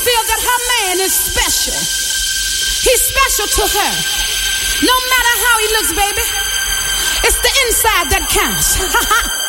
feel that her man is special. He's special to her. No matter how he looks, baby, it's the inside that counts.